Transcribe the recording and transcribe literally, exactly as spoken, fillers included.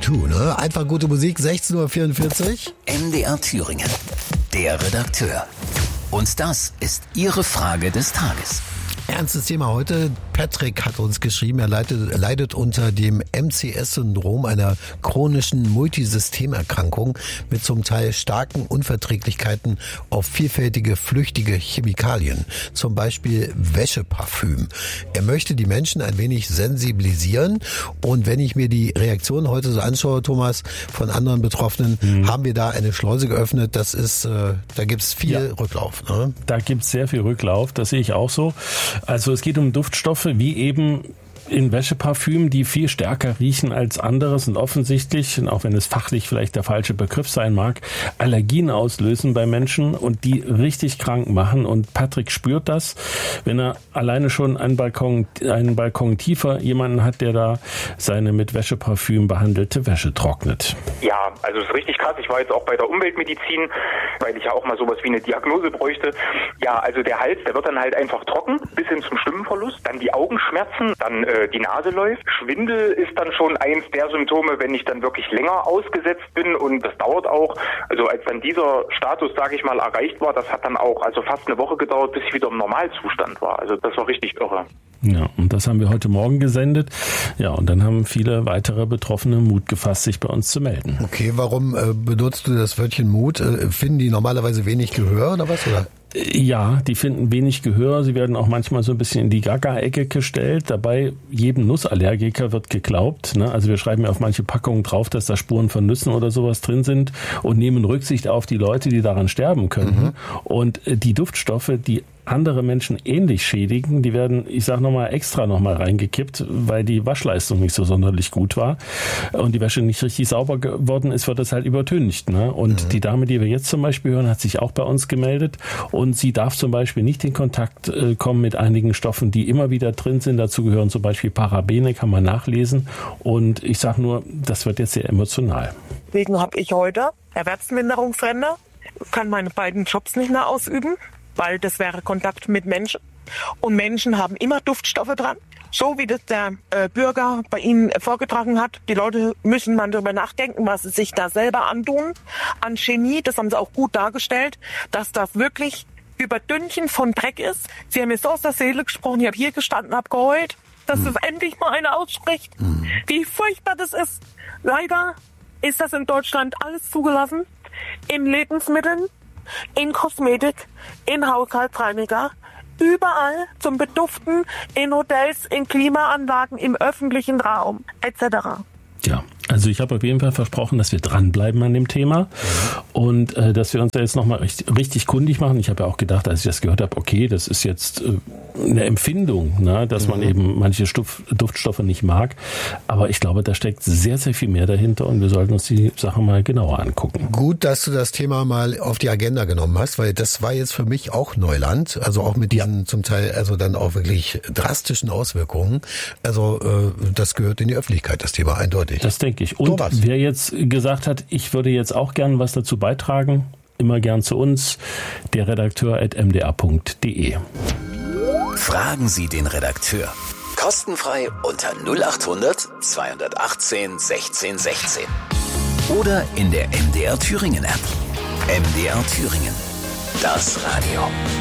zwei, ne? Einfach gute Musik, sechzehn Uhr vierundvierzig. M D R Thüringen, der Redakteur. Und das ist Ihre Frage des Tages. Ernstes Thema heute. Patrick hat uns geschrieben, er leidet, leidet unter dem M C S-Syndrom, einer chronischen Multisystemerkrankung mit zum Teil starken Unverträglichkeiten auf vielfältige flüchtige Chemikalien, zum Beispiel Wäscheparfüm. Er möchte die Menschen ein wenig sensibilisieren, und wenn ich mir die Reaktion heute so anschaue, Thomas, von anderen Betroffenen, mhm. haben wir da eine Schleuse geöffnet. Das ist, äh, da gibt es viel ja. Rücklauf. Ne? Da gibt es sehr viel Rücklauf, das sehe ich auch so. Also es geht um Duftstoffe wie eben in Wäscheparfüm, die viel stärker riechen als anderes und offensichtlich, auch wenn es fachlich vielleicht der falsche Begriff sein mag, Allergien auslösen bei Menschen und die richtig krank machen. Und Patrick spürt das, wenn er alleine schon einen Balkon, einen Balkon tiefer jemanden hat, der da seine mit Wäscheparfüm behandelte Wäsche trocknet. Ja, also es ist richtig krass. Ich war jetzt auch bei der Umweltmedizin, weil ich ja auch mal sowas wie eine Diagnose bräuchte. Ja, also der Hals, der wird dann halt einfach trocken, bis hin zum Stimmenverlust, dann die Augenschmerzen, dann äh, die Nase läuft. Schwindel ist dann schon eins der Symptome, wenn ich dann wirklich länger ausgesetzt bin, und das dauert auch. Also als dann dieser Status, sage ich mal, erreicht war, das hat dann auch also fast eine Woche gedauert, bis ich wieder im Normalzustand war. Also das war richtig irre. Ja, und das haben wir heute Morgen gesendet. Ja, und dann haben viele weitere Betroffene Mut gefasst, sich bei uns zu melden. Okay, warum äh, benutzt du das Wörtchen Mut? Äh, finden die normalerweise wenig Gehör oder was, oder? Ja, die finden wenig Gehör. Sie werden auch manchmal so ein bisschen in die Gaga-Ecke gestellt. Dabei, jedem Nussallergiker wird geglaubt. Ne? Also wir schreiben ja auf manche Packungen drauf, dass da Spuren von Nüssen oder sowas drin sind, und nehmen Rücksicht auf die Leute, die daran sterben könnten. Mhm. Und die Duftstoffe, die andere Menschen ähnlich schädigen, die werden, ich sag nochmal, extra nochmal reingekippt, weil die Waschleistung nicht so sonderlich gut war und die Wäsche nicht richtig sauber geworden ist, wird das halt übertüncht. Ne? Und mhm. die Dame, die wir jetzt zum Beispiel hören, hat sich auch bei uns gemeldet, und sie darf zum Beispiel nicht in Kontakt äh, kommen mit einigen Stoffen, die immer wieder drin sind. Dazu gehören zum Beispiel Parabene, kann man nachlesen, und ich sag nur, das wird jetzt sehr emotional. Deswegen habe ich heute Erwerbsminderungsrente, kann meine beiden Jobs nicht mehr ausüben, weil das wäre Kontakt mit Menschen. Und Menschen haben immer Duftstoffe dran. So wie das der äh, Bürger bei Ihnen äh, vorgetragen hat. Die Leute müssen mal darüber nachdenken, was sie sich da selber antun. An Chemie, das haben sie auch gut dargestellt, dass das wirklich Überdünchen von Dreck ist. Sie haben mir so aus der Seele gesprochen, ich habe hier gestanden, habe geheult, dass mhm. das endlich mal einer ausspricht. Mhm. Wie furchtbar das ist. Leider ist das in Deutschland alles zugelassen. In Lebensmitteln, in Kosmetik, in Haushaltsreiniger, überall zum Beduften, in Hotels, in Klimaanlagen, im öffentlichen Raum, et cetera. Ja, also ich habe auf jeden Fall versprochen, dass wir dranbleiben an dem Thema und äh, dass wir uns da jetzt nochmal richtig, richtig kundig machen. Ich habe ja auch gedacht, als ich das gehört habe, okay, das ist jetzt äh, eine Empfindung, ne, dass mhm. man eben manche Stuff, Duftstoffe nicht mag. Aber ich glaube, da steckt sehr, sehr viel mehr dahinter, und wir sollten uns die Sache mal genauer angucken. Gut, dass du das Thema mal auf die Agenda genommen hast, weil das war jetzt für mich auch Neuland. Also auch mit diesen zum Teil also dann auch wirklich drastischen Auswirkungen. Also äh, das gehört in die Öffentlichkeit, das Thema eindeutig. Das denke ich. Und Thomas, wer jetzt gesagt hat, ich würde jetzt auch gern was dazu beitragen, immer gern zu uns, der Redakteur at m d r punkt d e. Fragen Sie den Redakteur. Kostenfrei unter null acht hundert zweihundertachtzehn sechzehn sechzehn. Oder in der M D R Thüringen App. M D R Thüringen. Das Radio.